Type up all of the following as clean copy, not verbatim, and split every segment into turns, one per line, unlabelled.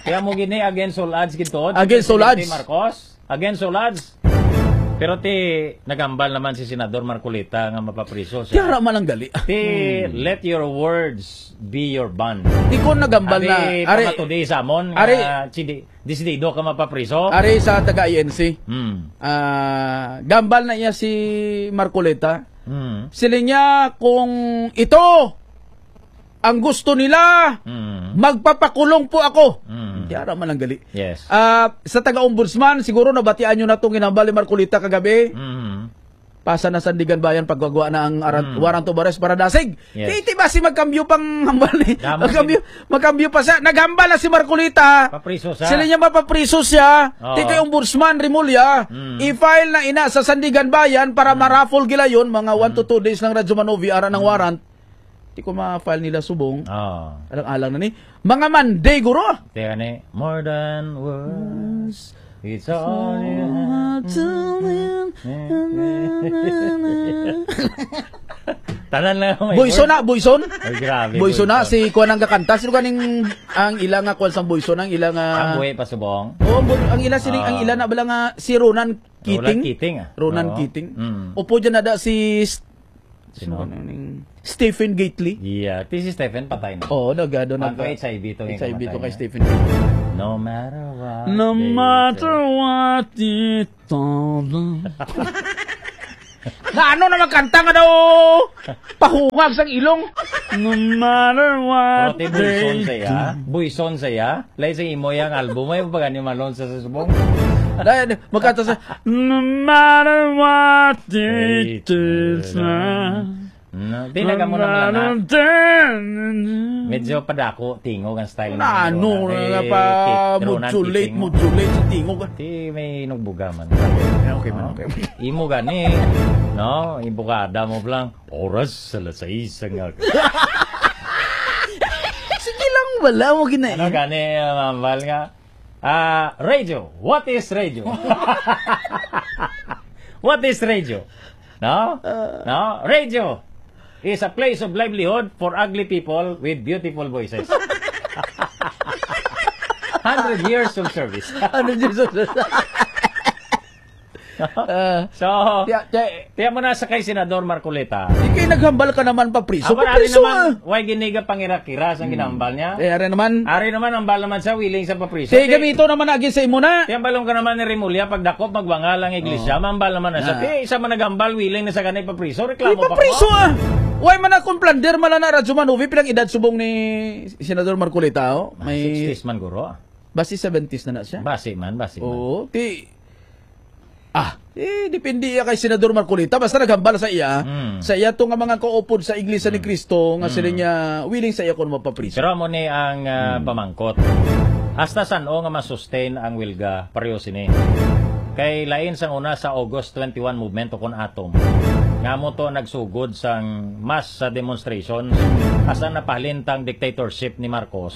Kaya mo gini against all odds gito.
Against all odds.
Marcos, against all odds. Pero ti nagambal naman si Senador Marcolita nga mapapriso siya.
Tiyara man ang gali.
Let your words be your bond.
Di ko nagambal na.
Ari today sa amon nga disidido ka mapapriso.
Ari sa taga-INC. Gambal na niya si Marcolita. Sila niya kung ito ang gusto nila, magpapakulong po ako. Tiyara man ang gali.
Yes.
Sa taga-ombudsman, siguro nabatian nyo na itong ginambal ni Marcolita kagabi. Pasa na Sandigan Bayan pagwagwa na ang warrant of arrest para dasig.
Yes.
Iti ba si magkambyo pang hambal ni? Magkambyo pa siya. Nagambal na si Marcolita.
Papriso siya.
Sila niya mapapriso siya. Ti kay ombudsman Rimulya, i-file na ina sa Sandigan Bayan para maraffle gila yun. Mga 1 to 2 days lang Radyo Manovi ara ng warrant. Di ko ma-file nila subong. Alang-alang na ni. Mga Monday, guro.
Teka ni, more than words, it's all you have to live. Tanan lang may
Boyson na, Boyson.
Ay, grabe.
Boyson na, si Kuan ang kakanta. Sino kaning ang ilang nga Kuan sang Boyson, ang ilang
ang buhay pa subong.
ang ilang sining, ang ilang na bala nga si Ronan Keating. Ronan Keating. Upo dyan na da si
Sino?
Stephen Gately.
Yeah, si Stephen patay na.
Oo, nagado na.
HIV to
kay Stephen Gately.
No matter what.
No matter what ito. Na ano na magkanta nga daw pahungag sang ilong. No matter what.
Pero buison saya. Buison saya. Lai sa imo yang album ay pagani malon sa subong.
Dahil magkanta sa no matter what it is na.
Di na mo naman na. Medyo padako tingog ang style
na. Ano na pa modulate sa tingog.
Di may nagbuga man.
Okay man, okay.
Imo gani, no? Ibukada mo lang, oras sa lasais nga.
Sige lang, wala mo ginain.
Ano gani, mambal nga? Radio. What is radio? What is radio? No? No? Radio is a place of livelihood for ugly people with beautiful voices. 100 years of service.
100 years of service.
So, tiya mo na sa kay Senador Marcolita.
Ikay naghambal ka naman pa priso.
Ari naman, why giniga pangirak-kiras ang ginambal niya?
Ari naman ang
bal naman sa willing sa papriso.
Sige, gamito naman agin sa imo na.
Tiyan balong ka naman ni Rimulya, pagdakop, magwangal ang iglesia, mambal naman na siya. Isa man nagambal, willing na sa kanay papriso, reklamo pa ko.
Papriso Why man akong plander mala na Radyo Manovi, pilang edad subong ni Senador Marcolita,
may 60s man guro.
Basi 70s na siya.
Basi man.
Oo, depende kay Senador Marcolita. Basta naghambal sa iya. Sa iya to nga mga kaupod sa Iglesia ni Cristo nga sila niya willing sa iya kung mapapriso.
Pero mo ni ang pamangkot. Hasta saan nga masustain ang wilga pareho sini. Kay lain sang una sa August 21 movement kon atom. Nga mo to nagsugod sang mass sa demonstration asa napalintang dictatorship ni Marcos.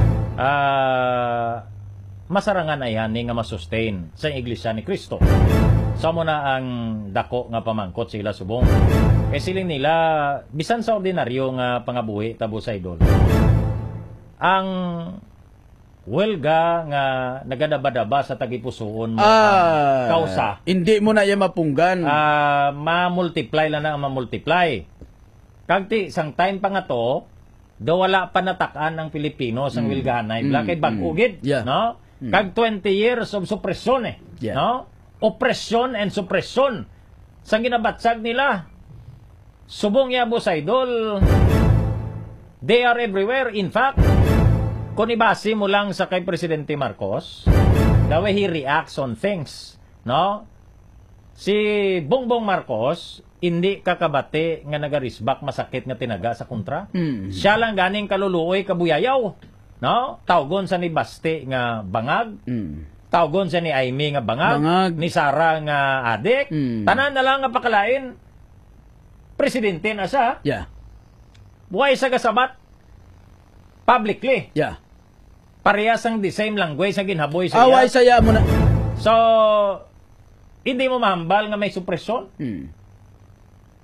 Masarangan ayan nga masustain sa Iglesia ni Cristo. Sa mo na ang dako nga pamangkot sila subong. Kaya siling nila, bisan sa ordinaryo nga pangabuhi tabo sa idol. Ang welga nga nagadaba-daba sa tagipusoon mo kausa.
Hindi mo na yan mapunggan.
Ma-multiply lang na ang ma-multiply. Kagti, sang time pa nga to, daw wala pa natakaan ng Pilipino sang wilgahanay. Kay bag-ugid, no? Kag 20 years of suppression no? Oppression and suppression. Sang ginabatsag nila. Subong yabo sa idol. They are everywhere. In fact, kung ibasi mo lang sa kay Presidente Marcos, the way he reacts on things, no? Si Bongbong Marcos, hindi kakabate nga nagarisbak masakit nga tinaga sa kontra. Siya lang ganing kaluluoy kabuyayaw. No? Tawgon sa ni Baste nga bangag. Tawgon sa ni Aimee nga bangag. Ni Sara nga adik. Tanan na lang nga pakalain. Presidente na siya. Buhay sa kasabat. Publicly. Parehas ang the same language sa ginhaboy sa
away saya mo na.
So, hindi mo mahambal nga may supresyon.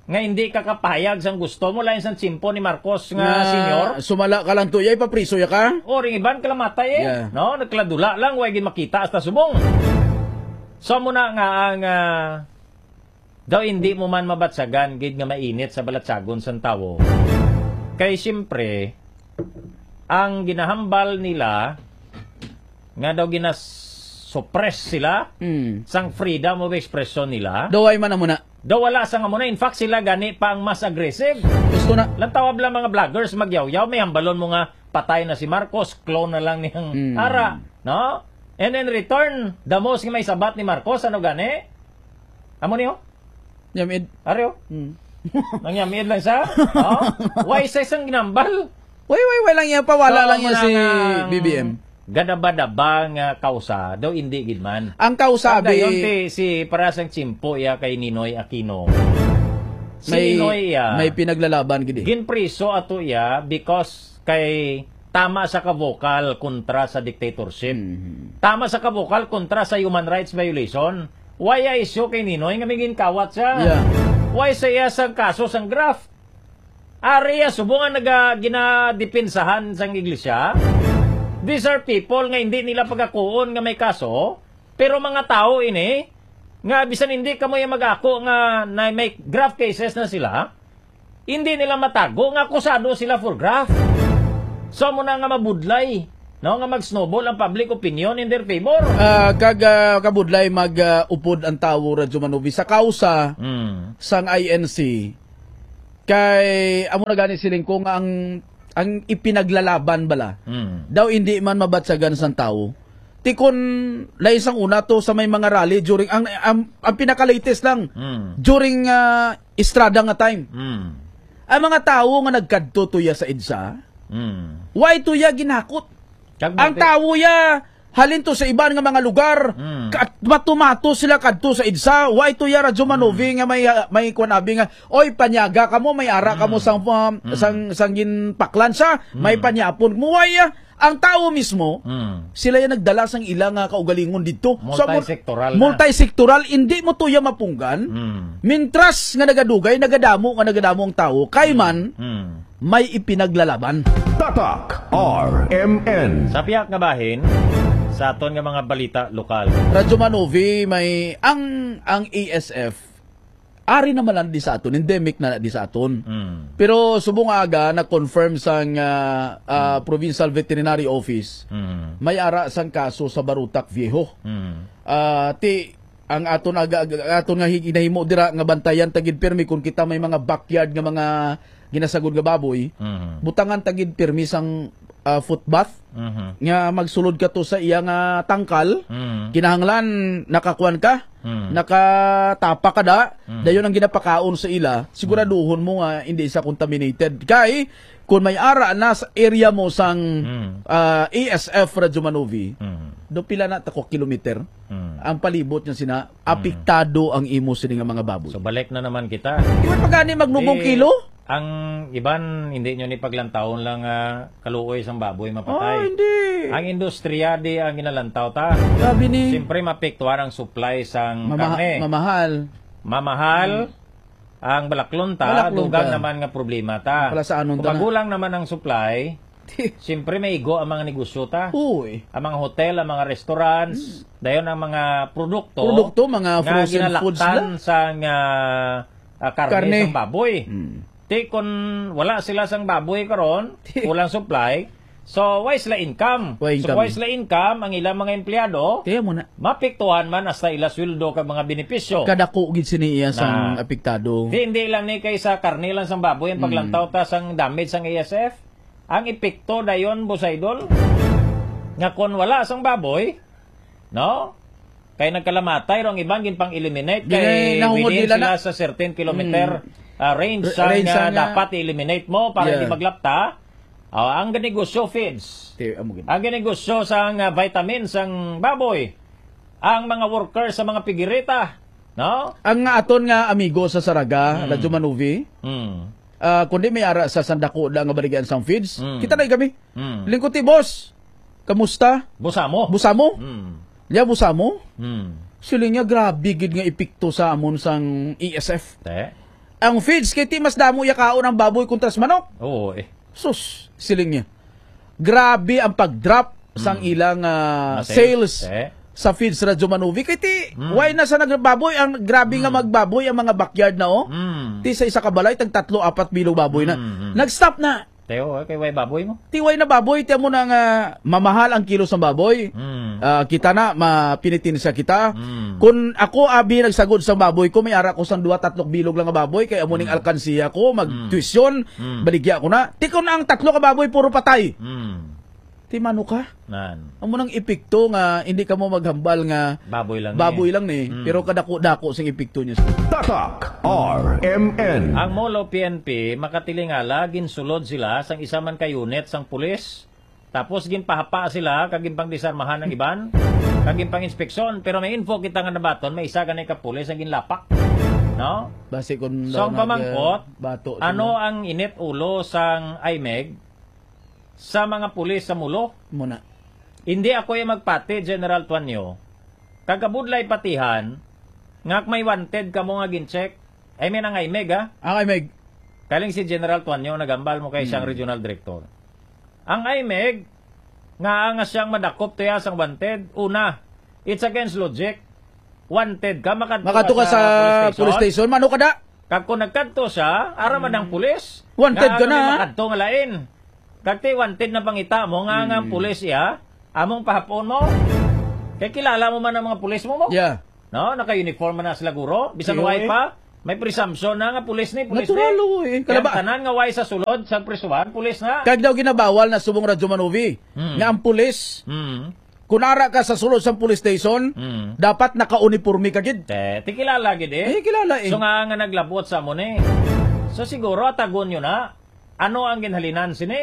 nga hindi ka kapayag sang gusto mo lain sang tsimpo ni Marcos nga senior.
Sumala ka lang to, yay papriso ya ka?
O ring iban kalamatay no? Nagkladula lang, way gin makita hasta subong. So muna nga ang daw hindi mo man mabatsagan gid nga mainit sa balatsagon sang tawo. Kay siyempre ang ginahambal nila nga daw suppress sila sang freedom of expression nila.
Daway man na muna.
Daw wala sa nga muna. In fact, sila gani pa ang mas aggressive.
Gusto na.
Lantawab lang mga vloggers magyaw-yaw. May hambalon mo nga patay na si Marcos. Clone na lang niyang ara. No? And in return, the most nga may sabat ni Marcos, ano gani? Amo niyo?
Yamid.
Aryo? Nangyamid lang siya? No? Why sa isang ginambal?
Way lang yan. Pawala lang yan si BBM.
Gadabadaba nga kausa, daw hindi gid man.
Ang kausa
bi si parasang chimpo ya kay Ninoy Aquino. Si Ninoy ya
may pinaglalaban gid.
Ginpriso ato ya because kay tama sa ka-vocal kontra sa dictatorship. Tama sa ka-vocal kontra sa human rights violation. Why ay issue kay Ninoy nga migin kawat siya?
Yeah.
Why saya sa kaso sang graft? Ariya subungan ginadipinsahan sang iglesia. These are people nga hindi nila pagakuon nga may kaso, pero mga tao ini, nga bisan hindi ka mo yung mag-ako nga na may graft cases na sila, hindi nila matago nga akusado sila for graft. So muna nga mabudlay, no? Nga mag-snowball ang public opinion in their favor.
Kabudlay mag-upod ang tao Radyo Manovi sa kausa sang INC, kay amo na gani siling ko nga ang ipinaglalaban bala, daw hindi man mabatsagan sang tao. Tikon, laisang una to sa may mga rally during, ang pinaka-latest lang, during Estrada nga time. Ang mga tao nga nagkadto tuya sa EDSA, why tuya ginakot? Ang tao ya, halin to sa iban nga mga lugar, matumato sila kadto sa EDSA, why to ya Radyo Manovi nga may kunabi nga, oy panyaga kamo, may ara kamo sang ginpaklan sa, may panyapon mo, why ang tao mismo, sila yung nagdala sang ilang kaugalingon dito.
Multisektoral
multisektoral, hindi mo to ya mapunggan, mintras nga nagadamo ang tao, kay man, may ipinaglalaban.
Tatak RMN.
Sa piyak nga bahin, sa aton nga mga balita lokal.
Radyo Manovi, may ang ASF ari naman lang di sa aton, endemic na di sa aton. Pero subong aga na-confirm sang Provincial Veterinary Office, may ara sang kaso sa Barutak Viejo. Ang aton nga hinahimo dira nga bantayan tagid permi kung kita may mga backyard nga mga ginasagod nga baboy, butangan tagid permi sang footbath, nga magsulod ka to sa iya nga tangkal, kinahanglan nakakuan ka, nakatapa ka dayon ang ginapakaon sa ila, siguraduhon mo nga hindi sa contaminated. Kay kung may ara na sa area mo sang ASF Radyo Manovi, do pila na tako kilometer, ang palibot niya sina, apektado ang imo sini nga mga baboy.
So balik na naman kita.
Di ba pagani magnubong kilo?
Ang iban, hindi nyo ni paglantawon lang kaluoy sang baboy mapatay.
Hindi.
Ang industriya di ang ginalantaw ta.
Sabi ni...
Siyempre mapektuar ang supply sang karne. Mamahal. Ang balaklon ta, dugang naman nga problema ta. Kung magulang naman ang supply, siyempre may igo ang mga negosyo ta.
Uy.
Ang mga hotel, ang mga restaurants, dayon ang mga produkto.
mga frozen foods na.
Sang karne sang baboy. Kung wala sila sang baboy karon, walang supply, so why sila income? So why sila income ang ilang mga empleyado? Mapektuhan man hasta ila sweldo kag mga benepisyo.
Kadako gid siniya sang apektado.
Hindi lang ni kay sa karne lang sang baboy ang paglantaw ta sang damage sang ASF. Ang epekto dayon Bosaidol nga kon wala sang baboy, no? Kay nagkalamatay rong ibang gin pang eliminate kay within sila sa certain kilometer range nga dapat i-eliminate mo para hindi maglapta. Ang ganegosyo feeds. Ang ganegosyo sang vitamins sang baboy. Ang mga workers sa mga pigirita, no?
Ang aton nga amigo sa Saraga, Radyo Manovi, kundi may ara sa sandako da nga baligan sang feeds, kita na kami. Lingkoti boss. Kamusta?
Busamo.
Ya busamo? Sila nga grabe gid nga epekto sa amon sang ESF. ang feeds kay ti mas damo ya kaon ang baboy kontras manok.
Oo eh.
Sus, siling niya. Grabe ang pag-drop sang ilang sales sa feeds Radyo Manuvi. Kay ti, why na sa nagbaboy, ang grabe nga magbaboy ang mga backyard na Ti sa isa kabalay, tag 3-4 bilog baboy na. Nag-stop na.
Teo, kay way baboy mo?
Tiway na baboy, tiyan mo na nga mamahal ang kilos ng baboy. Kita na, mapinitin siya kita. Kung ako, abi, nagsagod sa baboy ko, may ara ko sang 2-3 bilog lang nga baboy, kaya amuning alkansiya ko, mag-tuition, baligya ko na. Ti kung ang 3 ka baboy, puro patay. Ti mano ka?
Nan.
Amo nang epekto nga, hindi ka mo maghambal nga
baboy lang
ni. Pero kadako-dako sing epekto niya.
Tatak RMN.
Ang Molo PNP, makatilingala, ginsulod sila sang isa man ka unit sang pulis. Tapos ginpahapa sila, kagimpang disarmahan ng iban, kagimpang inspeksyon. Pero may info kita nga nabaton, may isa ganay ka pulis ang ginlapak. No?
Base kun
so ang pamangkot,
bato,
ano ang init ulo sang IMEG sa mga pulis sa Mulo?
Muna.
Hindi ako yung magpati, General Tuanyo. Kagabudlay patihan, ngak may wanted ka mo nga gincheck. I mean, ang IMEG, ha?
Ang IMEG.
Kaling si General Tuanyo, nagambal mo kay siyang regional director. Ang IMEG, nga siyang madakop to sang wanted. Una, it's against logic. Wanted ka,
makadto ka sa police station. Mano ka da?
Kag kung nagkadto siya, araman ang pulis.
Wanted ka na, ha?
Makadto nga lain. Kagti wanted na pangita mo, nga ang pulis ya, among pahapon mo. Kaya kilala mo man ang mga pulis mo mo?
Yeah.
No, naka-uniform na sila guro. Bisan way pa, may presumption na nga pulis ni, pulis
natural
ni. Kaya tanan nga way sa sulod, sa prisuhan, pulis na.
Kag daw ginabawal na subong Radyo Manuvi, nga ang pulis, kunara ka sa sulod sa police station, dapat naka-uniforme ka gid.
Ti kilala gid eh.
Kilala eh.
So nga naglabot sa mo ni. So siguro tagon nyo na, ano ang ginhalinan sini?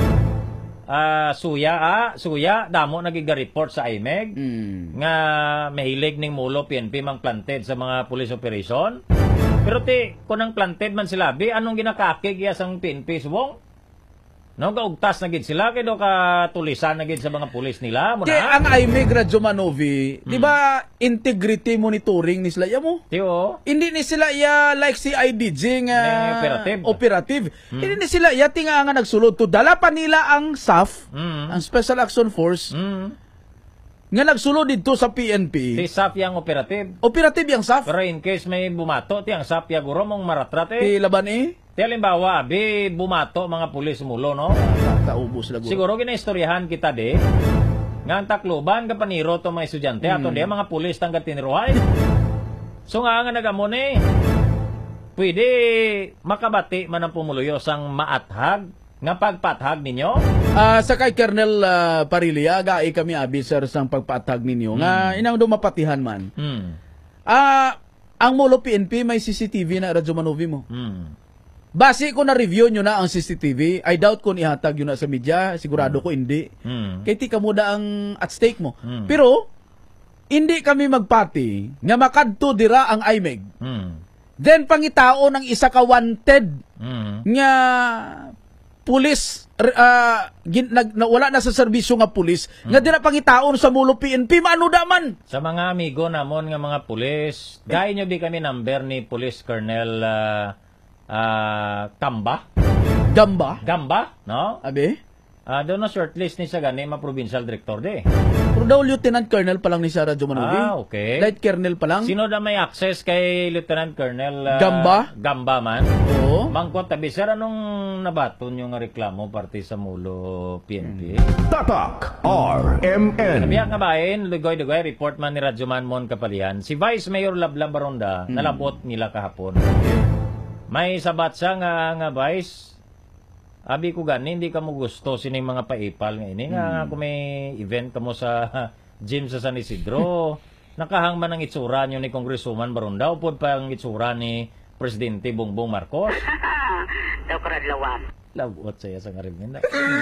Suya, damo nagiga-report sa IMEG nga mahilig ning Mulo PNP mang planted sa mga police operation. Pero kung ang planted man sila, anong ginakakig ya sang PNP subong? No, gaugtas na gid sila kay do ka tulisan na gid sa mga pulis nila mo na.
Ang IMEG Radyo Manuvi, di ba integrity monitoring ni sila ya mo?
Tiyo.
Hindi ni sila ya like si IDG nga operative. Hindi ni sila ya tinga nga nagsulod to dala pa nila ang SAF, ang Special Action Force. Nga nagsulod dito sa PNP.
Si SAF yang operative.
Operative yang SAF.
Pero in case may bumato, ang SAF ya guro mong maratrat
Ti laban
halimbawa, bumato mga pulis Mulo, no?
Taubos lang.
Siguro ginaistoryahan kita nga ang takluban ka paniro to mga estudyante ato mga pulis tangga tiniruhay. So nga nagamon pwede makabati man ang pumuluyo sang maathag nga pagpathag ninyo?
Sa kay Colonel Parilia, gai kami abiser sang pagpathag ninyo nga inang dumapatihan man. Ang Mulo PNP may CCTV na Radyo Manuvi mo. Base ko na review nyo na ang CCTV, I doubt kung ihatag yun na sa media, sigurado ko hindi. Kaya ti kamuda ang at stake mo. Pero, hindi kami magpati nga makadto dira ang IMEG. Then, pangitao ng isa ka wanted nga pulis, wala na sa serbisyo nga pulis, nga dira pangitaon sa Mulo PNP, maano daman?
Sa mga amigo namon nga mga pulis, gaya nyo di kami number ni Police Colonel Gamba, no?
Abi?
Doon na shortlist ni sa gani, ma-provincial director
Pero daw Lieutenant Colonel pa lang ni Sarah Jomanovi.
Okay.
Light Colonel pa lang.
Sino na may access kay Lieutenant Colonel Gamba man?
Oo.
Mangkot tabi, sir, anong nabaton yung reklamo parte sa Mulo PNP?
Tatak RMN.
Sabihan nga bahin, lugoy-lugoy, report man ni Radyoman Mon Kapalian. Si Vice Mayor Lablab Baronda, nalabot nila kahapon. May sabat siya nga Vice, abi ko gani, hindi ka mo gusto sining mga paipal nga ini. Nga kung may event ka mo sa gym sa San Isidro, nakahang man ang itsura nyo ni Congresswoman Baronda, upod pa ang itsura ni Presidente Bongbong Marcos.
Daw karad lawas.
Lagot saya sa ngarimenda.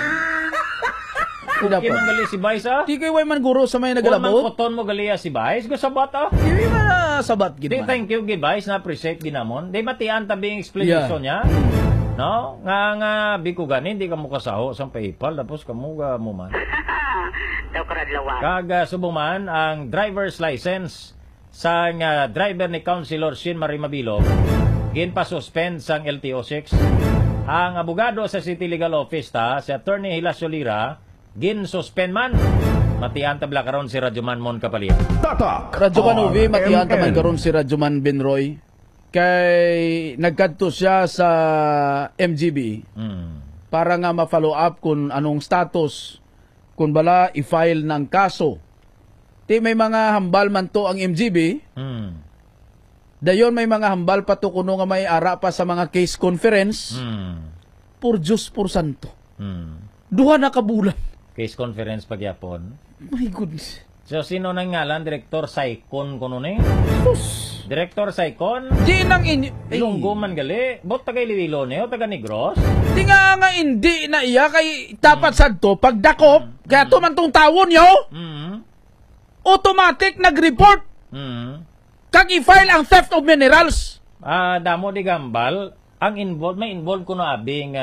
Dapat.
Man gali si Vice,
Di kayo man guro sa may nagalabo.
Kung man koton mo gali si Vice, gusabat
Di ba sabat gid man.
Thank you, Vice, na appreciate ginamon. Di matian tabing explanation niya. No? Nga biko gani, hindi ka mo kasaho sa PayPal, tapos kamuga mo man.
Daw karad lawas.
Kaga subuman ang driver's license sa driver ni Councilor Shin Marie Mabilog. ginpa-suspend sang LTO6. Ang abogado sa City Legal Office si Attorney Hilasio Lira, gin-suspend man. Matian tabla karon si Radyoman Mon Kapalit.
Tatak
Radyoman Uvi, matihan
RMN.
taman karon si Radyoman Benroy. Kay nagkadto siya sa MGB para nga ma-follow up kung anong status, kung bala i-file ng kaso. Ti may mga hambal man to ang MGB. Dayon may mga hambal pa to kuno nga may ara pa sa mga case conference. Por Diyos por santo. Duha na kabulan.
Case conference pagyapon.
My goodness.
So, sino nang ngalan? Direktor Saicon kuno ni? Direktor Saicon?
Di nang
Ilunggo man gali. Bot tagay Liwilo niyo, taga Negros?
Di nga hindi na iya kay dapat sadto pagdakop kaya to man tong tawon yo. Automatic nag-report. Kag i-file ang theft of minerals.
Damo di gambal. Ang involved, may involved kuno abing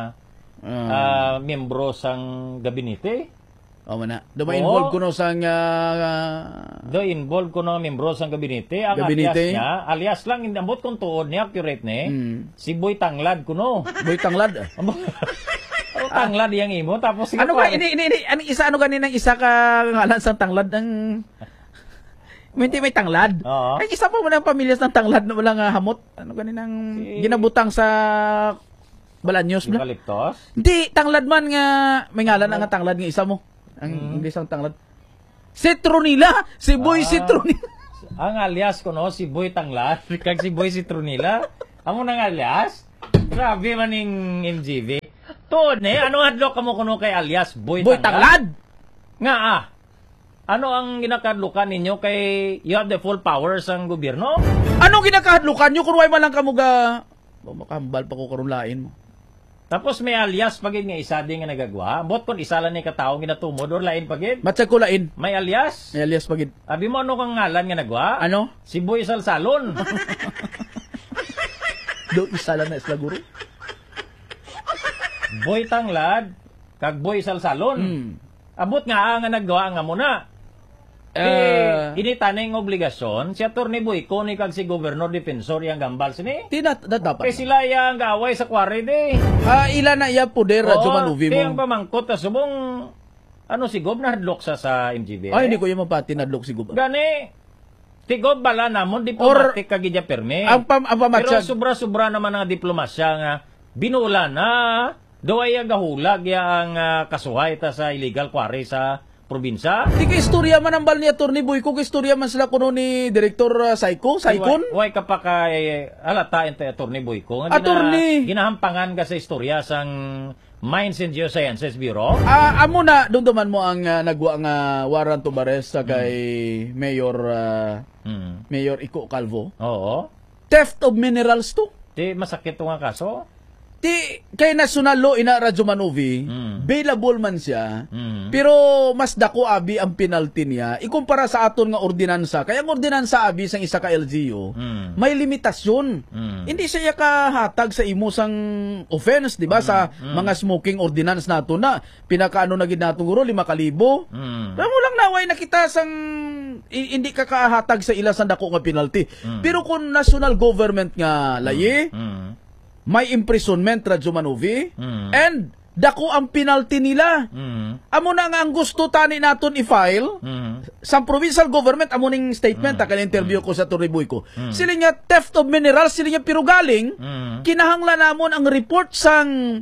membro sang gabinete.
Na. Involved ko no sang
involved kuno membro sang gabinete. Ang
Gabinete?
alias niya, alias lang hindi ambot kung tuod niya accurate ni. Si Boy Tanglad kuno.
Boy Tanglad.
Tanglad yang imo tapos
Ano ka ini isa ano ganin ng isa ka ngalan sang Tanglad ang may tanglad.
Oo.
Ay isa pa mo ng pamilya ng tanglad na walang hamot. Ano ganin ang ginabutang sa Balanyos na?
Eucalyptus?
Hindi, tanglad man nga may ngalan nga tanglad nga isa mo. Ang isang tanglad. Citronila, si Boy Citronila.
Ang alias ko no, si Boy Tanglad, kag si Boy Citronila. Amo nang alias? Grabe man ning MGB. Tuod ni, ano hadlok kamo kuno kay alias Boy
Boy Tanglad?
Nga ano ang ginakadlukan ninyo kay you have the full powers ang gobyerno?
Anong ginakahadlukan nyo kung way man lang kamuga makahambal pa ko karon lain mo.
Tapos may alias pagid nga isa din nga nagagawa. Bot kon isa lang ni katawo ginatumod or lain pagid.
Matsag ko lain.
May alias.
May alias pagid.
Abi mo ano kang ngalan nga nagwa?
Ano?
Si Boy Salsalon.
Do isa lang na isla guro.
Boy Tanglad kag Boy Salsalon. Abot nga naggawa nga muna. Initanay ng obligasyon si Atty. Boyco ni kag si Gobernador Defensor yang gambal sini.
Di dapat.
Kay sila yang gaaway sa kwari di.
Ila na iya poder radyo manuvi mo.
Ang pamangkot ta subong ano si Gob na hadlok sa MGB.
Ay hindi ko yung mapati nadlok si Gob.
Gani ti Gob bala namon diplomatic kag gidya perme.
Ang pamatsag.
Pero sobra-sobra naman ang diplomasya nga binuulan na do ay gahulag yang kasuhay ta sa illegal quarry sa probinsya.
Di ka istorya man ang bal ni Atty. Boyco, ka istorya man sila kuno ni Director Saicon.
Way ka pa kay alata ente Atty. Boyco. Ginahampangan ka sa istorya sang Mines and Geosciences Bureau.
Amo na dumduman mo ang nagwa nga warrant of arrest sa kay Mayor Ico Calvo.
Oo.
Theft of minerals to.
Di masakit to nga kaso.
Ti kay national law ina Radyo Manuvi, bailable man siya. Pero mas dako abi ang penalty niya ikumpara sa aton nga ordinansa. Kaya ang ordinansa abi sang isa ka LGU, may limitasyon. Hindi siya kahatag sa imo sang offense, di ba? Sa mga smoking ordinance nato na pinakaano na gid nato guro 5,000. Pero lang naway nakita sang hindi ka kahatag sa ila sang dako nga penalty. Pero kung national government nga layi, may imprisonment Radyo Manuvi and dako ang penalty nila. Amo na nga ang gusto tani naton i-file sa provincial government. Amo ning statement kay interview ko sa Atty. Boyco. Sila nga theft of minerals, sila nga pero galing kinahanglan namon ang report sang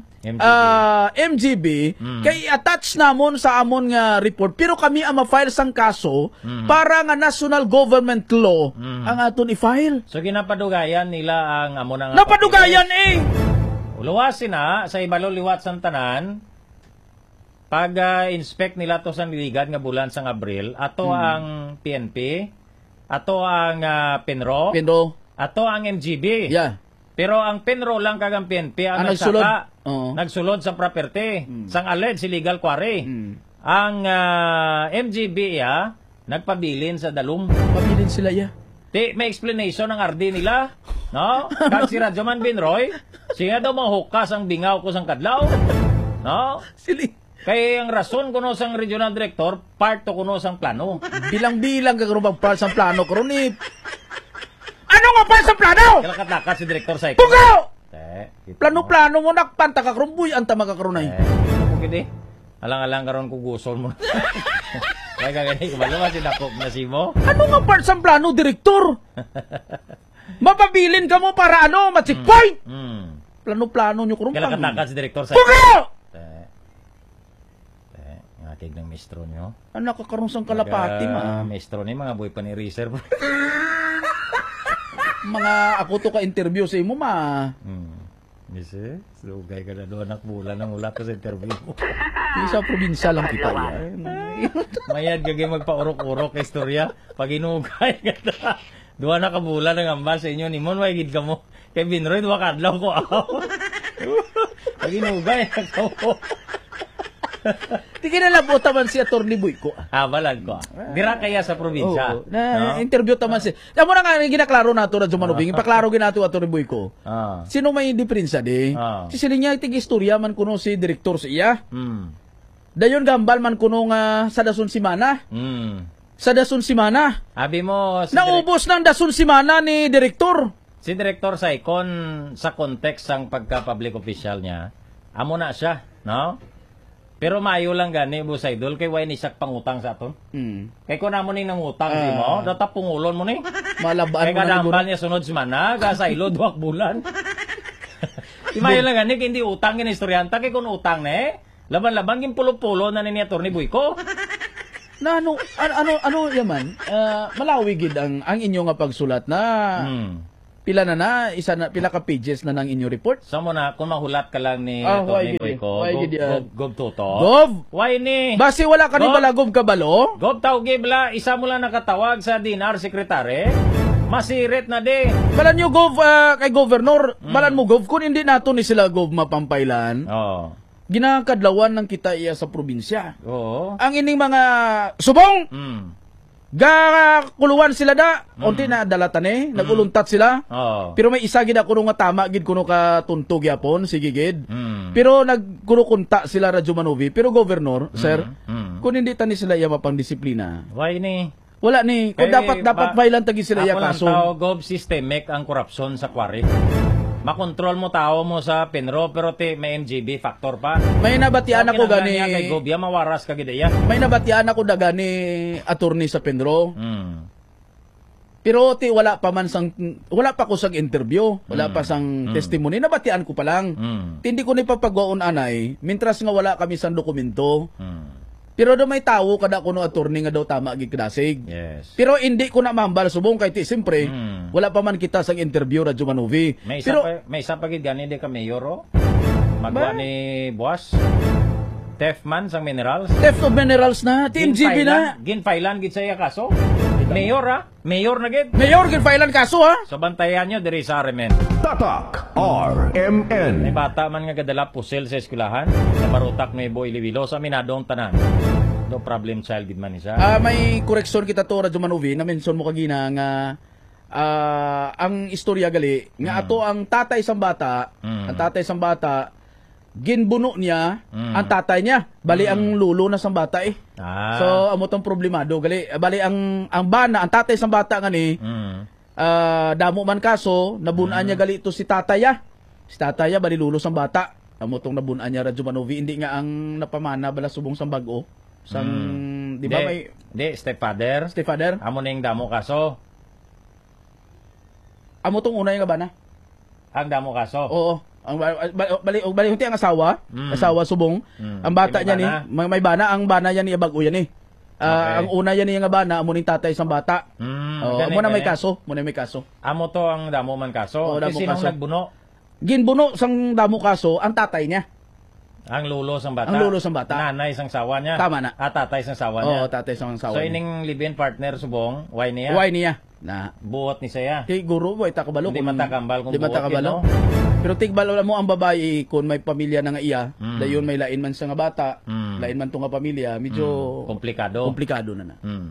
MGB kay attach namon sa amon nga report pero kami ang ma-file sang kaso para nga national government law ang aton i-file.
So ginapadugayan nila ang amo na nga
napadugayan
Uluwasin na sa ibalo liwat sang tanan pag inspect nila to sa niligad nga bulan sang Abril ato ang PNP, ato ang Penro, ato ang MGB.
Yeah.
Pero ang Penro lang kag ang PNP ang nagsulod sa property sang alleged illegal quarry. Ang MGB nagpabilin sa dalum.
Pabilin sila
May explanation ng RD nila, no? Kag si Radyoman Benroy, siya daw mahukas ang bingaw ko sang kadlaw, no?
Sili.
Kaya ang rason kuno sang regional director, part to kuno sang plano.
Bilang-bilang kag rubang part sang plano karon Ano nga pa sa plano?
Kalakatakat si Director Saiko.
Pugaw!
Kita mo.
Plano-plano mo nakpanta ka krumbuy anta magkakarunay.
Ano mo gini? Alang-alang karon ko gusol mo. Kaya kagani kumalo si dakop na si mo.
Ano nga part sa plano, direktor? Mapabilin ka mo para ano, matsikpoint. Plano-plano nyo krumpang.
Kalakatakat si Director Saiko.
Pugaw!
Ngatig ng mistro nyo.
Anak kakarong sang kalapati ma.
Mistro ni mga boy pa ni reserve.
Mga ako to ka interview sa imo ma.
Misi, sugay ka na doon anak bulan ng ulat ko sa interview mo.
Isa probinsya lang kita yan.
Mayad kagay magpa-urok-urok ka istorya. Pag inugay ka na. Duwa na kabulan ng ambal sa inyo. Nimon, maigid ka mo. Kay Binroy, duwa kadlaw ko ako. Pag inugay, ako.
Di kinalabot taman si Atty. Boyko.
Balag ko. Dira kaya sa probinsya.
Oo. Interview taman si. Tamo na nga ginaklaro nato Radyo Manubing. Ipaklaro ginato Atty. Boyko. Sino may diferensya di? Si silinya itig istorya man kuno si direktor sa iya. Dayon gambal man kuno nga sa dason simana. Sa dason simana.
Abi mo
naubos ng dason simana ni direktor.
Si Director Saikon sa context sang pagka-public official niya, amo na siya, no? Pero mayo lang gani, Boss Idol, kay way ni siyak pangutang sa aton. Kay ko namo ning nangutang si mo, data pungulon mo ni.
Malabaan
mo na kadambal niya sunod semana, gasaylo duwak bulan. Di mayo lang gani, kay hindi utang gini istoryanta, kay kun utang ne, laban-laban gin pulo-pulo na ni Atty. Boyko.
Na ano yaman, malawi gid ang inyo nga pagsulat na. Pila na isa na pila ka pages na nang inyo report.
So mo na kung mahulat ka lang ni Atty. Boyko, gob toto.
Gob.
Why ni?
Basi wala ka ni balagob kabalo?
Gob tawgi bala, isa mo lang nakatawag sa DNR secretary. Masirit na di.
Balan nyo gov kay governor, balan mo gov kun hindi nato ni sila gov mapampailan. Ginakadlawan ng kita iya sa probinsya. Ang ining mga subong. Kuluwan sila da, unti na dalatan naguluntat sila. Pero may isa gid ako nga tama gid kuno ka tuntog yapon, sige gid. Pero nagkurukunta sila Radyo Manovi, pero governor, sir, kung hindi tani sila iya mapang-disiplina.
Why ni?
Wala ni, kung dapat bailan tagi sila iya kaso.
Ako lang tao, gov systemic ang korupsyon sa quarry. Makontrol mo tao mo sa Penro, pero may MGB factor pa.
May nabatian ako gani.
Kay Gobya, mawaras ka gidaya.
May nabatian ako da gani attorney sa Penro. Pero wala pa ko sang interview, wala pa sang testimony, nabatian ko pa lang. Hindi ko ni papagwaon anay, mintras nga wala kami sang dokumento. Pero do may tawo kada kuno attorney nga daw tama gid kadasig.
Yes.
Pero hindi ko na mambal subong kay siyempre wala pa man kita sang interview Radyo Manovi.
May isa pa gid gani de ka mayor magwa ni boss. Theft man sang minerals.
Theft of minerals na, TMGB na.
Ginfailan gid sa iya kaso. Mayor Mayor na gid.
Mayor ginfailan kaso ha.
So bantayan nyo diri sa Remen.
Tatak RMN.
May bata man nga gadala pusil sa eskwelahan. Sa Barutak Nuevo Iloilo sa Minadong tanan. No problem child gid man isa.
May koreksyon kita to Radyo Manovi na mention mo kagina nga ang istorya gali nga ato ang tatay sang bata, ang tatay sang bata ginbuno niya ang tatay niya, bali ang lulo na sang bata So amo tong problemado gali, bali ang bana, ang tatay sang bata ngani damo man kaso nabunan niya gali to si tataya. Si tataya bali lulo sang bata. Amo tong nabunan niya Radyo Manovi, hindi nga ang napamana bala subong sang bag-o. Sang di ba may stepfather. Amo ning damo kaso. Amo tong unay nga bana.
Ang damo kaso.
Oo. Ang bali hunti ang asawa subong. Ang bata niya ni may bana, ang bana niya ni bag-o yan ang una yan ni nga bana amo ning tatay sang bata. Amo na may kaso,
Amo to ang damo man kaso. Kasi sinong nagbuno?
Ginbuno sang damo kaso ang tatay niya.
Ang lulo sang bata. Nanay sang sawa niya.
Tama na.
Tatay sang sawa niya.
Oo, tatay sang sawa.
So ining live-in partner subong, why niya? Na buot ni saya.
Kay guro boy ta kabalo
kung matakambal kung
buot no? Pero tigbalo mo ang babae kung may pamilya na nga iya, dayon may lain man sa nga bata, lain man to nga pamilya, medyo komplikado na.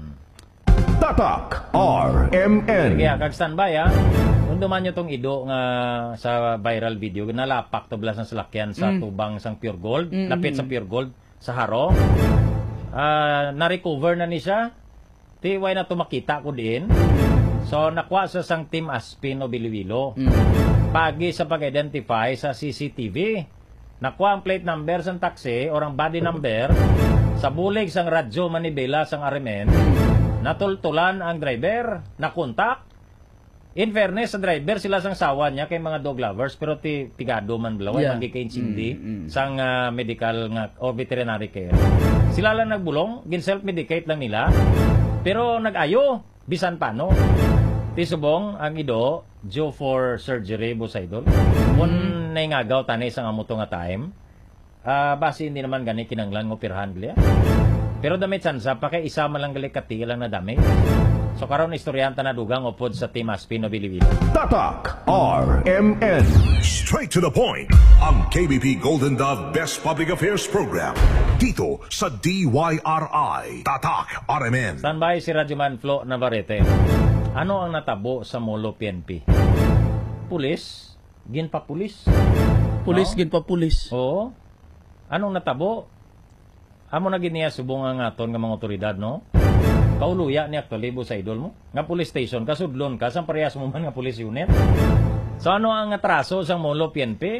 Tatak RMN.
Sige, kag standby Kung duman nyo tong ido nga sa viral video, nalapak to blas ng salakyan sa tubang sang Pure Gold, lapit sa Pure Gold sa Haro. Na-recover na ni siya. Why na to makita ko din. So nakuha sa sang Team Aspin o Biliwilo. Pagi sa pag-identify sa CCTV. Nakuha ang plate number sang taxi or ang body number sa bulig sang radyo Manibela sang Arimen. Natultulan ang driver, nakontak. In fairness, sa driver, sila sang sawa niya kay mga dog lovers, pero tigado man blaway,
Yeah.
mandi kay sindi, sang medical nga, or veterinary care. Sila lang nagbulong, gin-self-medicate lang nila, pero nag-ayo, bisan paano. Tisubong, ang ido, due for surgery, busa idol. Kung naingagaw tanay sang amuto nga time, base hindi naman gani kinanglan ng operahan gliya. Pero damit sansa, pa kay isa malang galikati lang na dami. So karon istoryanta na dugang upod sa Team Aspin o Biliwilo.
Tatak RMN.
Straight to the point. Ang KBP Golden Dove Best Public Affairs Program. Dito sa DYRI. Tatak RMN.
Standby si Radyoman Flo Navarrete. Ano ang natabo sa Molo PNP? Pulis? Ginpapulis?
Pulis,
No?
ginpapulis.
Oo. Anong natabo? Amo na giniya subong ang aton nga mga otoridad, no? Kauluya ni actually sa idol mo. Nga police station, kasudlon ka, sang parehas mo man nga police unit. So ano ang atraso sa Molo PNP?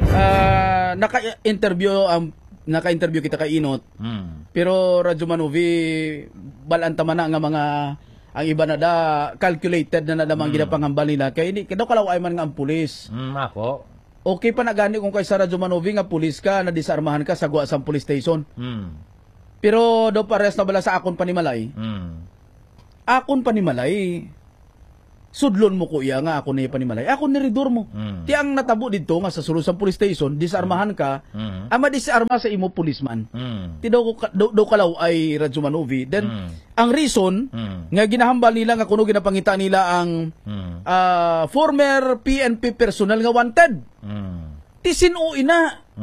Naka-interview kita kay Inot.
Hmm.
Pero Radyo Manovi, balanta man na nga mga ang iba na da calculated na namang ginapangambal nila kay hindi daw kalaway man nga ang pulis.
Ako.
Okay pa na gani kung kay sa Radyo Manovi nga pulis ka na disarmahan ka sa Guasang Police Station. Pero daw pares na bala sa akon panimalay. Akon panimalay. Sudlon mo ko iya nga ako ni panimalay. Ako ni ridor mo. Ti ang natabo dito nga sa Sulusang Police Station, disarmahan ka. Ama disarma sa imo policeman. Ti daw kalaw ay Radyo Manovi. Then ang reason nga ginahambal nila nga kuno ginapangita nila ang former PNP personnel nga wanted. Ti sinuin na.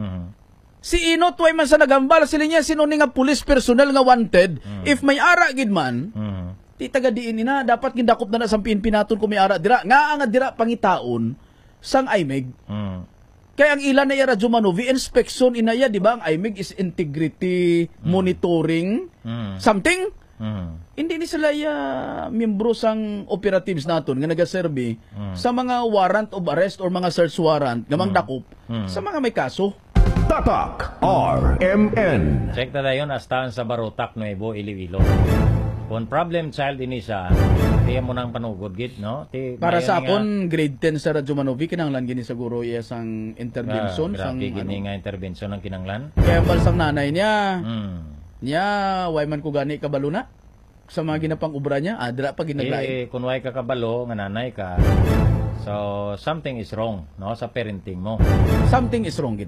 Si Inot way man sa nagambal sila niya sino ni nga police personnel nga wanted if may ara gid man. Ti taga diin ina dapat gindakop na sa PNP naton kung may ara dira nga nga dira pangitaon sang IMEG. Kaya ang ilan na Radyo Manovi inspection inaya di ba ang IMEG is integrity monitoring something. Hindi ni sila miyembro sang operatives naton nga nagaserbi sa mga warrant of arrest or mga search warrant nga dakop sa mga may kaso.
Tatak RMN.
Check na dayon astaan sa Barotac, Nuevo, Iloilo. Kung problem child ini siya, tiya mo nang panugod git, no?
Para sa akon, grade 10 sa Radyo Manovi, kinanglan gini siguro iya sang intervention.
Grabe gini nga intervention ng kinanglan.
Kaya balsang nanay niya, niya, way man ko gani kabalo na sa mga ginapang ubra niya, adra pa ginaglain.
Kung way ka kabalo, nga nanay ka, so something is wrong, no? Sa parenting mo.
Something is wrong gid.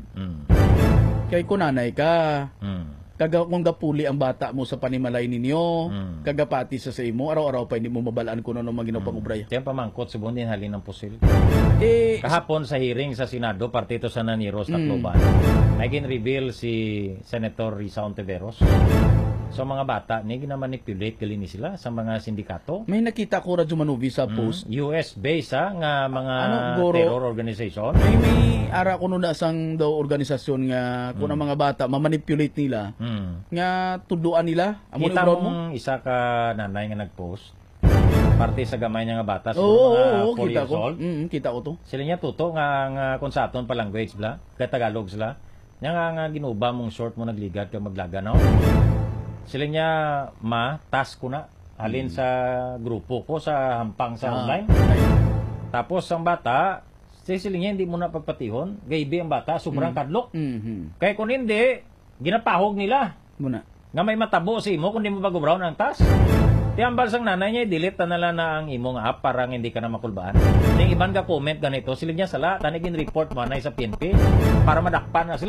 Kay kung nanay ka, kung gapuli ang bata mo sa panimalay ninyo, kagapati sa imo, araw-araw pa hindi mo mabalaan kung ano maginapang ubray.
Kaya pamangkot, subon din halin ng pusil. Kahapon sa hearing sa Senado, partito sa Naniros, Tacloban, naging reveal si Senator Risa Ontiveros. So mga bata, ni ginamanipulate gali ni sila sa mga sindikato.
May nakita ko Radyo Manovi sa post.
US-based nga mga terror organization.
May ara ko na sang daw organisasyon nga kung ang mga bata mamanipulate nila nga tuduan nila.
Kita mong isa ka nanay nga nag-post. Parte sa gamay niya nga bata sa mga 4 years old.
Kita ko to.
Sila niya tuto nga kung sa aton pa language bla, kay Tagalog sila. Nya nga ginuba mong short mo nagligat ka maglaga no. Sila niya task ko na halin sa grupo ko sa hampang sa online. Tapos ang bata, sila niya hindi mo na pagpatihon, gaybi ang bata, sobrang kadlok. Kaya kung hindi, ginapahog nila.
Muna.
Nga may matabo sa imo kung di mo bago-brown ang task. Tiyambal sang nanay niya, delete na lang na ang imong app para hindi ka na makulbaan. Yung iban ka comment ganito, sila niya sala, tanigin report mo na sa PNP para madakpan na sila.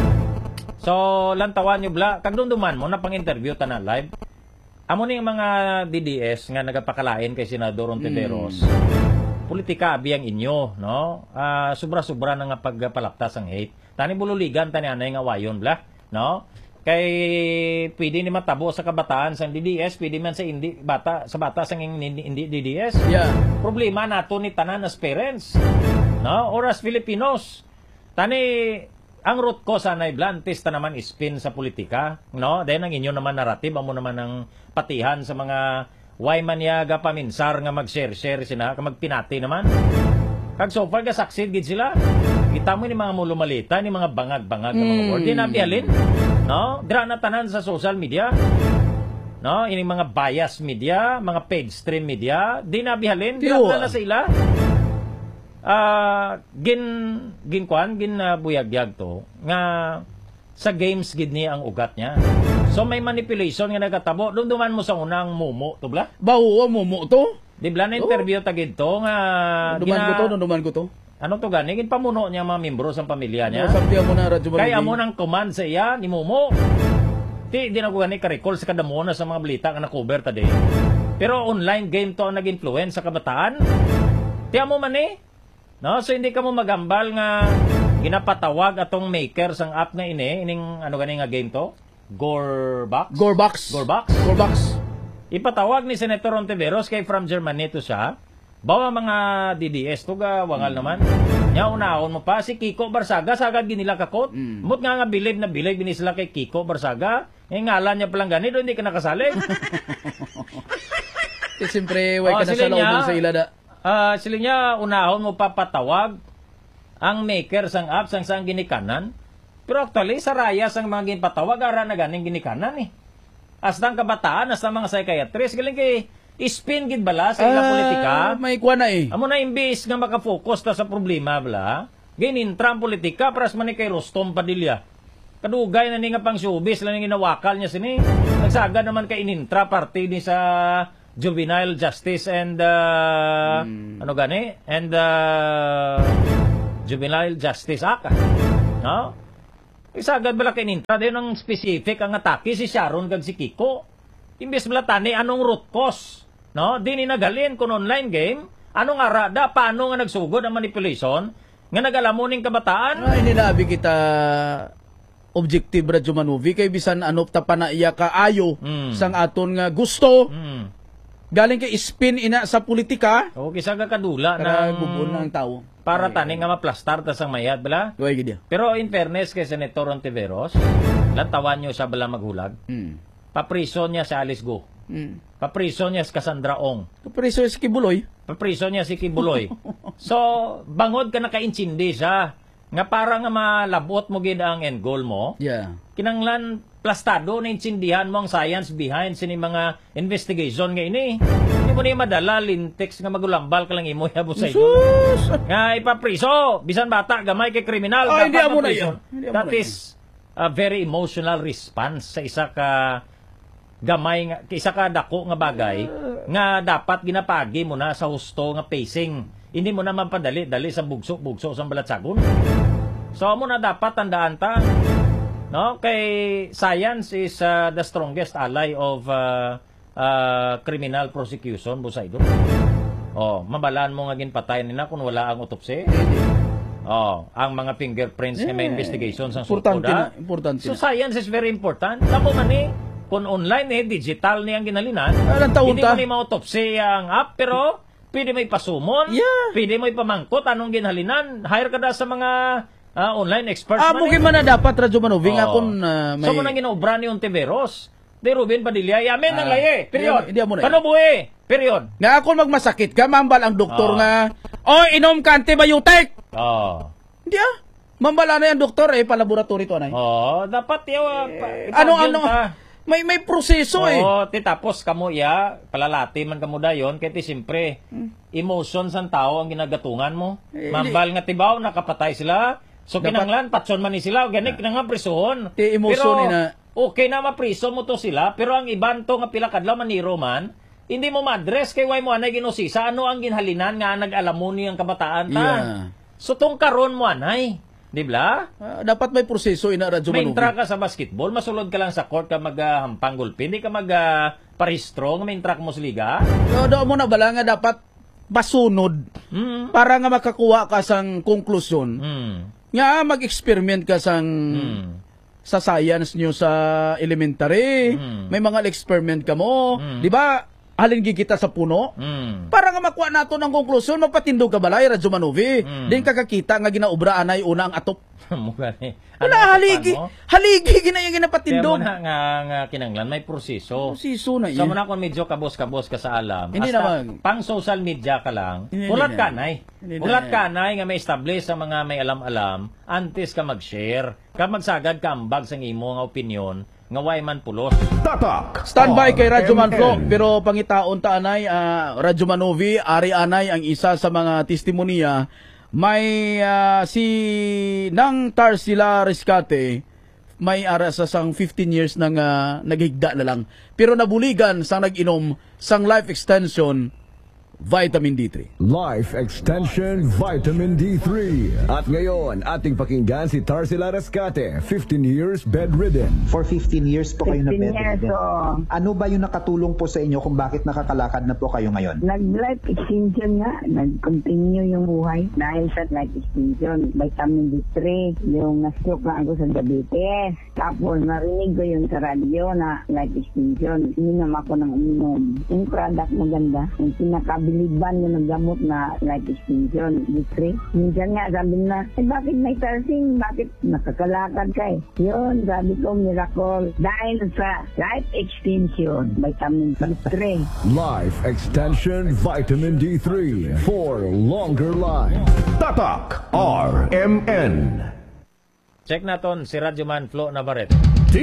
So, lantawan nyo bla, kagdunduman mo na pang-interview ta na live. Amo ni mga DDS nga nagapakalain kay Senador Ontiveros. Politika abiyang inyo, no? Sobra-sobra na nga pagpalaptas ang hate. Tani bululigan tani anay nga wayon bla, no? Kay pwede ni matabo sa kabataan sang DDS, pwede man sa bata sang hindi DDS.
Yeah.
Problema nato ni tanan as parents, no? Or as Filipinos. Tani ang root ko sa naiblantis ta naman ispin sa politika, no? Dahil ang inyo naman narrative, amo naman ang patihan sa mga why man yaga paminsar nga mag-share sina, magpinati naman. Kag so far, succeed gid sila. Kita mo ni mga mulumalita, ni mga bangag-bangag ng mga word. Di nabihalin. No? Dira na tanan sa social media. No? Ini mga bias media, mga paid stream media. Di nabihalin. Dira na sa ila. Gin buyagyag to. Nga sa games gid ni ang ugat niya. So may manipulation nga nagatabo. Dunduman mo sa unang mumo to bla?
Bawo mumo to?
Di bla na interview tagid to nga
Dunduman ko to.
Ano to gani? Gin pamuno niya mga membro sa pamilya niya.
Sabi mo na radyo
kaya mo nang command sa iya ni Momo. Di na ko gani ka-recall sa kadamo na sa mga balita nga na-cover tadi. Pero online game to ang nag-influence sa kabataan. Tiya mo man eh. No, so hindi ka mo magambal nga ginapatawag atong maker sang app na ining ano gani nga game to? Gorebox. Ipatawag ni Senator Ontiveros kay from Germany to siya. Bawa mga DDS to ga wangal naman. Nya unahon mo pa si Kiko Barsaga sagad ginila kakot. Mut nga bilib na bilib binisla kay Kiko Barsaga. Ngalan niya palang ganito hindi ka nakasalig.
Siyempre way ka na sa loob sa ila da.
Sila niya unahon mo papatawag ang maker sang app sang ginikanan. Pero actually sa raya sang mga ginpatawag ara na ganing ginikanan eh. Astang kabataan, asta mga psychiatrist galing kay spin gid bala sa ila politika.
May kuha na eh.
Amo na imbis nga maka-focus ta sa problema bala. Ginintra ang politika paras man ni kay Rostom Padilla. Kadugay na ni nga pang showbiz lang ginawakal niya sini. Nagsaga naman kay inintra party ni sa Juvenile Justice and Juvenile Justice Act. No? Isagad bala kay inintra din ang specific ang atake si Sharon kag si Kiko. Imbes bala tani anong root cause. No, di ni nagalin kun online game, anong arada paano nga nagsugod ang manipulation nga nagalamon ning kabataan.
Hindi na abi kita objective radyo manuvi kay bisan ano ta panaiya ka ayo sang aton nga gusto. Galing kay spin ina sa politika.
O kisa ka kadula
ng gubon ng tao.
Para tani nga maplastar ta sang mayad bala. Pero in fairness kay Senator Ontiveros, lantawan nyo siya bala maghulag. Papriso niya si Alice Go. Papriso niya si Cassandra Ong.
Papriso niya si Kibuloy.
Papriso niya si Kibuloy. So, bangod ka nakaintindi siya. Nga para nga malabot mo gid ang end goal mo.
Yeah.
Kinanglan plastado na intindihan mo ang science behind sini mga investigation nga ini. Hindi mo ni madala lintex nga magulambal ka lang imo yabo sa ito. Nga ipapriso. Bisan bata, gamay kay kriminal.
Hindi mo na yan.
That is a very emotional response sa isa ka gamay nga isa ka dako nga bagay nga dapat ginapagi mo na sa husto nga pacing. Hindi mo na mapadali sa bugso sa balatsagon. So mo na dapat tandaan ta, no? Kay science is the strongest ally of criminal prosecution busay do. Mabalaan mo nga ginpatay nila kung wala ang autopsy. Ang mga fingerprints nga may investigation sa sukoda.
Importante.
So science is very important. Tamo man ni kung online digital ni ang ginalinan. Hindi mo ni ma-autopsy ang app pero pwede mo ipasumon. Pwede mo ipamangkot anong ginhalinan. Hire ka na sa mga online experts.
Mungkin man na dapat radyo manuvi nga kung
may... So mo nang ginaobra ni Ontiveros. De Ruben Padilla, yamen ang laye. Period.
Panubuhi.
Period.
Nga kung magmasakit ka, mambal ang doktor nga, inom ka antibiotic. Hindi mambala na yung doktor palaboratory to na.
Dapat
may proseso
tapos kamo palalati man kamo dayon kay siyempre emotion sang tao ang ginagatungan mo. Mambal nga tibaw nakapatay sila. So kinanglan patson man ni sila gani kinang prisuhon.
Emotion na
okay na mapriso mo to sila pero ang iban to nga pila kadlaw maniro man hindi mo ma-address kay why mo anay ginosisa ano ang ginhalinan nga nag-alamon ang kabataan ta. So tong karon mo anay di ba?
Dapat may proseso ina radyo manuvi.
May intra ka sa basketball, masulod ka lang sa court ka maghampang gulpi, hindi ka magparehistro, may intra ka mo sa liga.
Doon mo na bala nga dapat basunod para nga makakuha ka sang konklusyon. Nga mag-experiment ka sang sa science nyo sa elementary. May mga experiment ka mo. Di ba? halin gigita sa puno. Para nga makuha nato ng konklusyon, magpatindog ka balay, Radyo Manovi. Din kakakita nga ginaubra anay una ang atop. Wala, haligi ginapatindog.
Kaya mo nga kinanglan, may proseso.
Proseso na
Sa muna kung medyo kabos-kabos ka sa alam,
hindi
hasta
naman.
pang social media ka lang, ulat kanay nga may establish sa mga may alam-alam, antes ka mag-share, ka magsagad ka ambag sa imo nga opinion, nga way man pulos.
Tatak
Standby kay Radyo
RMN.
Manflo, pero pangitaon ta anay, Radyo Manovi, Ari Anay ang isa sa mga testimonya. May si Nang Tarsila Rescate, may ara sa sang 15 years nang naghigda na lang. Pero nabuligan sang nag-inom sang life extension vitamin D3.
Life Extension Vitamin D3. At ngayon, ating pakinggan si Tarsila Rescate, 15 years bedridden.
For 15 years po kayo na
15 years,
bedridden.
oo.
Ano ba yung nakatulong po sa inyo kung bakit nakakalakad na po kayo ngayon?
Nag-life extension nga. Nag-continue yung buhay dahil sa life extension. Vitamin D3, yung na-stroke na ako sa diabetes. Tapos narinig ko yung sa radyo na life extension. Ininom ako ng uminom. Yung product maganda. Yung pinakabiliban yung naggamot na life extension. D3. Minsan nga sabi na, bakit may tarsing? Bakit nakakalakad ka eh? Yun, sabi ko, miracle. Dahil sa life extension, vitamin D3.
Life Extension Vitamin D3 for longer life. Tatak RMN.
Check naton si Radyoman Flo Navarrete.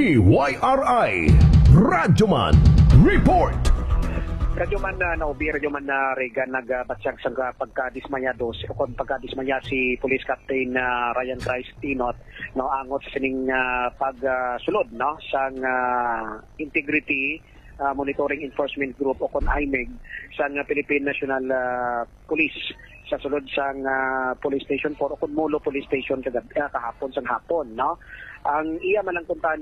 TYRI Radyoman Report.
Radyoman na naubi, Radyoman na Regan nagbatsyag sa pagkadismayado kung pagkadismaya si Police Captain Ryan Trice Tinot no angot sa sining pagsulod no sang integrity monitoring enforcement group o kon IMEG sang Philippine National Police sa sulod sang Police Station 4 o kon Molo Police Station kahapon sang hapon no ang iya man ang